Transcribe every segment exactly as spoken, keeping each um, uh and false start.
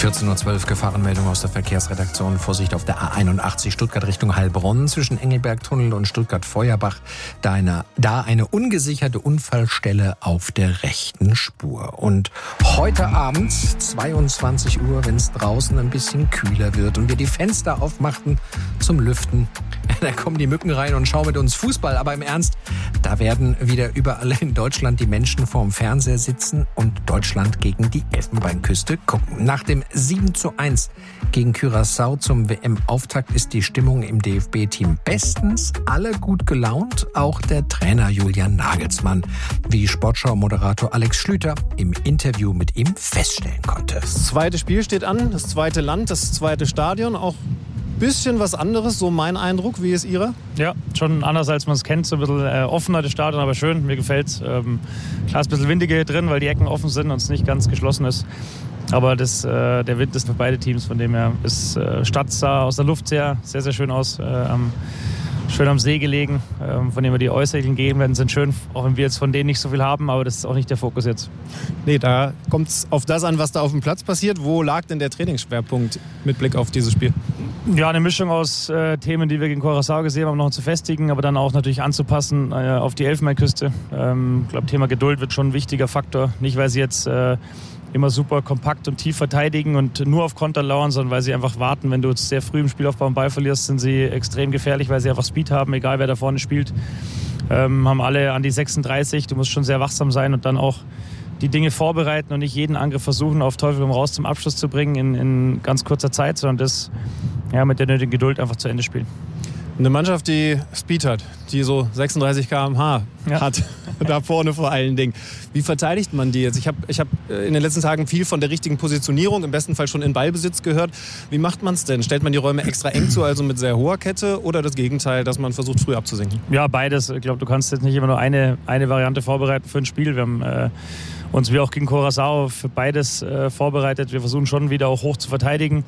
vierzehn Uhr zwölf Gefahrenmeldung aus der Verkehrsredaktion. Vorsicht auf der A einundachtzig Stuttgart Richtung Heilbronn zwischen Engelbergtunnel und Stuttgart-Feuerbach. Da eine, da eine ungesicherte Unfallstelle auf der rechten Spur. Und heute Abend, zweiundzwanzig Uhr, wenn es draußen ein bisschen kühler wird und wir die Fenster aufmachten zum Lüften, da kommen die Mücken rein und schauen mit uns Fußball. Aber im Ernst, da werden wieder überall in Deutschland die Menschen vorm Fernseher sitzen und Deutschland gegen die Elfenbeinküste gucken. Nach dem sieben zu eins gegen Curaçao zum W M-Auftakt ist die Stimmung im D F B-Team bestens. Alle gut gelaunt, auch der Trainer Julian Nagelsmann, wie Sportschau-Moderator Alex Schlüter im Interview mit ihm feststellen konnte. Das zweite Spiel steht an, das zweite Land, das zweite Stadion, auch ein bisschen was anderes, so mein Eindruck. Wie ist Ihrer? Ja, schon anders, als man es kennt. So ein bisschen äh, offener das Stadion, aber schön. Mir gefällt es. Ähm, klar ist ein bisschen windiger hier drin, weil die Ecken offen sind und es nicht ganz geschlossen ist. Aber das, äh, der Wind ist für beide Teams, von dem her ist äh, Stadt sah aus der Luft sehr, sehr, sehr schön aus. Äh, am, schön am See gelegen, äh, von dem wir die Äußerlichen geben werden, sind schön, auch wenn wir jetzt von denen nicht so viel haben, aber das ist auch nicht der Fokus jetzt. Nee, da kommt es auf das an, was da auf dem Platz passiert. Wo lag denn der Trainingsschwerpunkt mit Blick auf dieses Spiel? Ja, eine Mischung aus äh, Themen, die wir gegen Curaçao gesehen haben, noch zu festigen, aber dann auch natürlich anzupassen äh, auf die Elfenbeinküste. Ähm, ich glaube, Thema Geduld wird schon ein wichtiger Faktor. Nicht, weil sie jetzt äh, immer super kompakt und tief verteidigen und nur auf Konter lauern, sondern weil sie einfach warten. Wenn du jetzt sehr früh im Spielaufbau einen Ball verlierst, sind sie extrem gefährlich, weil sie einfach Speed haben, egal wer da vorne spielt. Ähm, haben alle an die sechsunddreißig. Du musst schon sehr wachsam sein und dann auch die Dinge vorbereiten und nicht jeden Angriff versuchen, auf Teufel komm raus zum Abschluss zu bringen in, in ganz kurzer Zeit, sondern das ja, mit der nötigen Geduld einfach zu Ende spielen. Eine Mannschaft, die Speed hat, die so sechsunddreißig Kilometer pro Stunde ja. hat, da vorne vor allen Dingen. Wie verteidigt man die jetzt? Ich habe ich hab in den letzten Tagen viel von der richtigen Positionierung, im besten Fall schon in Ballbesitz gehört. Wie macht man es denn? Stellt man die Räume extra eng zu, also mit sehr hoher Kette, oder das Gegenteil, dass man versucht, früh abzusinken? Ja, beides. Ich glaube, du kannst jetzt nicht immer nur eine, eine Variante vorbereiten für ein Spiel. Wir haben äh, uns wie auch gegen Curaçao für beides äh, vorbereitet. Wir versuchen schon wieder auch hoch zu verteidigen.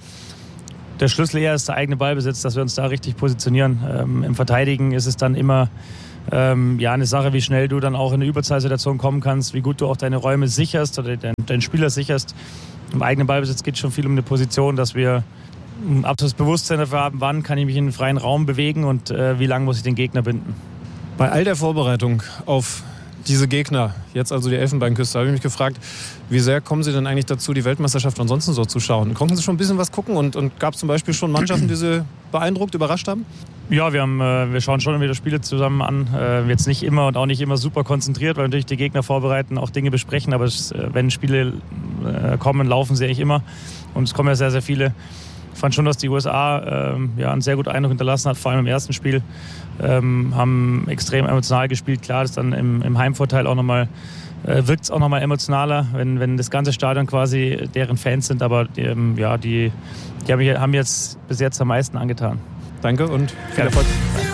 Der Schlüssel eher ist der eigene Ballbesitz, dass wir uns da richtig positionieren. Ähm, Im Verteidigen ist es dann immer ähm, ja, eine Sache, wie schnell du dann auch in eine Überzahlsituation kommen kannst, wie gut du auch deine Räume sicherst oder deinen dein Spieler sicherst. Im eigenen Ballbesitz geht es schon viel um eine Position, dass wir ein absolutes Bewusstsein dafür haben, wann kann ich mich in den freien Raum bewegen und äh, wie lange muss ich den Gegner binden. Bei all der Vorbereitung auf diese Gegner, jetzt also die Elfenbeinküste, habe ich mich gefragt, wie sehr kommen Sie denn eigentlich dazu, die Weltmeisterschaft ansonsten so zu schauen? Konnten Sie schon ein bisschen was gucken und, und gab es zum Beispiel schon Mannschaften, die Sie beeindruckt, überrascht haben? Ja, wir, haben, äh, wir schauen schon wieder Spiele zusammen an. Äh, jetzt nicht immer und auch nicht immer super konzentriert, weil wir natürlich die Gegner vorbereiten, auch Dinge besprechen. Aber es, äh, wenn Spiele äh, kommen, laufen sie eigentlich immer. Und es kommen ja sehr, sehr viele. Ich fand schon, dass die U S A äh, ja, einen sehr guten Eindruck hinterlassen hat, vor allem im ersten Spiel. Ähm, haben extrem emotional gespielt. Klar, das ist dann im, im Heimvorteil auch nochmal, äh, wirkt es auch nochmal emotionaler, wenn, wenn das ganze Stadion quasi deren Fans sind. Aber ähm, ja, die, die haben, haben jetzt bis jetzt am meisten angetan. Danke und viel Erfolg.